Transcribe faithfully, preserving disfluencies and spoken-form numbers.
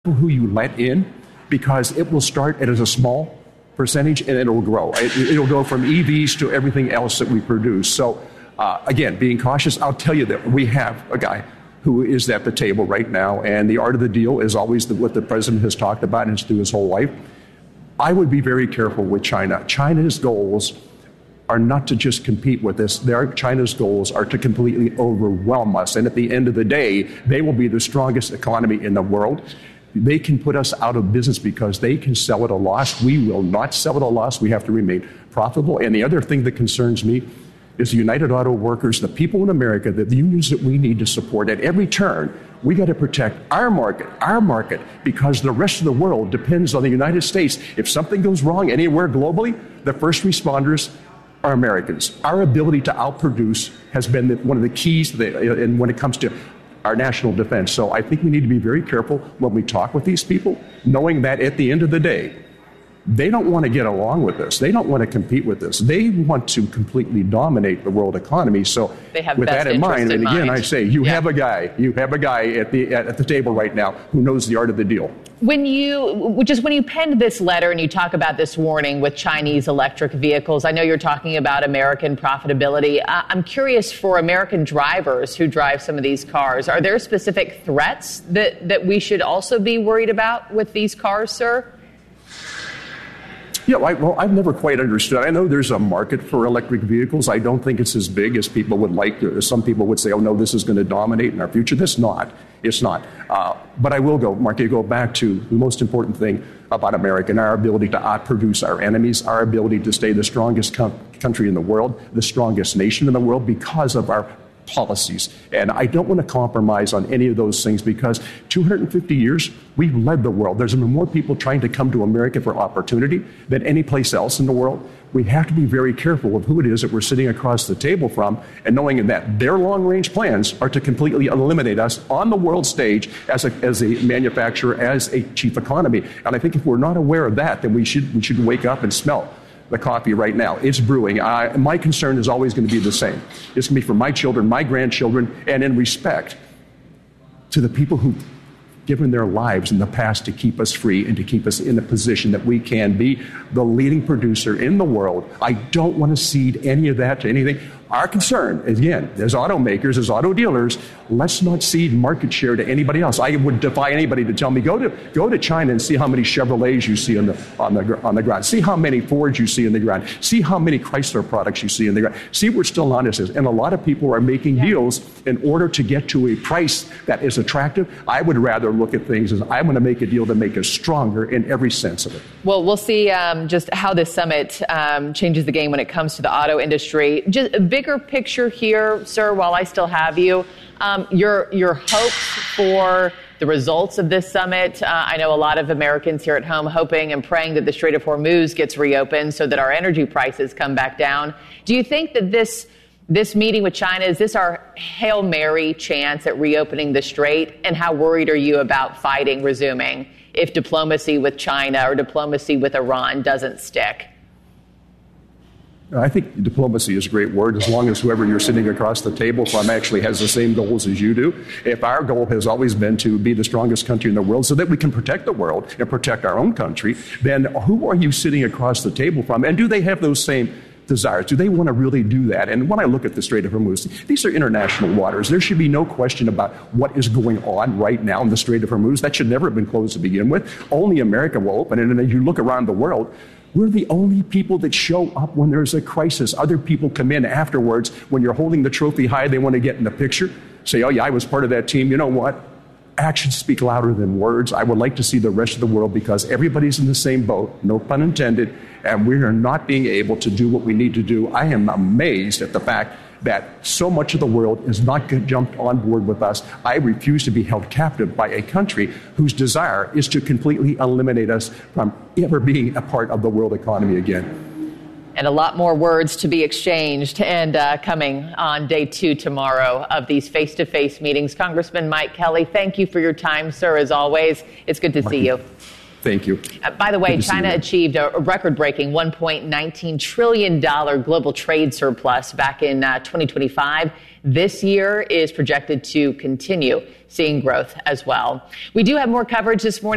who you let in, because it will start as a small percentage and it'll grow. It, it'll go from E Vs to everything else that we produce. So uh, again, being cautious, I'll tell you that we have a guy who is at the table right now, and the art of the deal is always the, what the president has talked about and through his whole life. I would be very careful with China. China's goals are not to just compete with us. Their China's goals are to completely overwhelm us. And at the end of the day, they will be the strongest economy in the world. They can put us out of business because they can sell at a loss. We will not sell at a loss. We have to remain profitable. And the other thing that concerns me is the United Auto Workers, the people in America, the unions that we need to support at every turn. We got to protect our market, our market, because the rest of the world depends on the United States. If something goes wrong anywhere globally, the first responders are Americans. Our ability to outproduce has been the, one of the keys to the, and when it comes to our national defense. So I think we need to be very careful when we talk with these people, knowing that at the end of the day, they don't want to get along with this. They don't want to compete with this. They want to completely dominate the world economy. So they have with that in mind, and again, mind. I say, you yeah. have a guy, you have a guy at the at, at the table right now who knows the art of the deal. When you, just when you penned this letter and you talk about this warning with Chinese electric vehicles, I know you're talking about American profitability. Uh, I'm curious, for American drivers who drive some of these cars, are there specific threats that, that we should also be worried about with these cars, sir? Yeah, I, well, I've never quite understood. I know there's a market for electric vehicles. I don't think it's as big as people would like. Some people would say, oh, no, this is going to dominate in our future. This not. It's not. Uh, but I will go, Mark, you go back to the most important thing about America and our ability to outproduce our enemies, our ability to stay the strongest com- country in the world, the strongest nation in the world because of our policies. And I don't want to compromise on any of those things because two hundred fifty years, we've led the world. There's been more people trying to come to America for opportunity than any place else in the world. We have to be very careful of who it is that we're sitting across the table from and knowing that their long-range plans are to completely eliminate us on the world stage as a, as a manufacturer, as a chief economy. And I think if we're not aware of that, then we should, we should wake up and smell the coffee right now. It's brewing. I, my concern is always going to be the same. It's going to be for my children, my grandchildren, and in respect to the people who've given their lives in the past to keep us free and to keep us in a position that we can be the leading producer in the world. I don't want to cede any of that to anything. Our concern, again, as automakers, as auto dealers, let's not cede market share to anybody else. I would defy anybody to tell me, go to go to China and see how many Chevrolets you see on the on the on the ground. See how many Fords you see in the ground. See how many Chrysler products you see in the ground. See where Stellantis is. And a lot of people are making yeah. deals in order to get to a price that is attractive. I would rather look at things as I'm going to make a deal to make us stronger in every sense of it. Well, we'll see um, just how this summit um, changes the game when it comes to the auto industry. Just a bigger picture here, sir, while I still have you. Um, your your hopes for the results of this summit. Uh, I know a lot of Americans here at home hoping and praying that the Strait of Hormuz gets reopened so that our energy prices come back down. Do you think that this this meeting with China, is this our Hail Mary chance at reopening the Strait? And how worried are you about fighting resuming if diplomacy with China or diplomacy with Iran doesn't stick? I think diplomacy is a great word as long as whoever you're sitting across the table from actually has the same goals as you do. If our goal has always been to be the strongest country in the world so that we can protect the world and protect our own country, then who are you sitting across the table from? And do they have those same desires? Do they want to really do that? And when I look at the Strait of Hormuz, these are international waters. There should be no question about what is going on right now in the Strait of Hormuz. That should never have been closed to begin with. Only America will open it. And as you look around the world, we're the only people that show up when there's a crisis. Other people come in afterwards when you're holding the trophy high. They want to get in the picture, say, oh, yeah, I was part of that team. You know what? Actions speak louder than words. I would like to see the rest of the world because everybody's in the same boat, no pun intended, and we are not being able to do what we need to do. I am amazed at the fact that so much of the world is not jumped on board with us. I refuse to be held captive by a country whose desire is to completely eliminate us from ever being a part of the world economy again. And a lot more words to be exchanged and uh, coming on day two tomorrow of these face-to-face meetings. Congressman Mike Kelly, thank you for your time, sir, as always. It's good to see you. Thank you. Uh, by the way, China achieved a record-breaking one point one nine trillion dollars global trade surplus back in uh, twenty twenty-five. This year is projected to continue seeing growth as well. We do have more coverage this morning.